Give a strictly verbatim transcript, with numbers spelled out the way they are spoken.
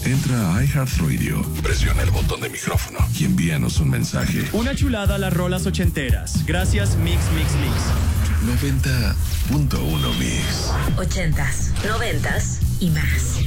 Entra a iHeartRadio, presiona el botón de micrófono y envíanos un mensaje. Una chulada a las rolas ochenteras. Gracias, Mix, Mix, Mix. noventa punto uno Mix. Ochentas, noventas y más.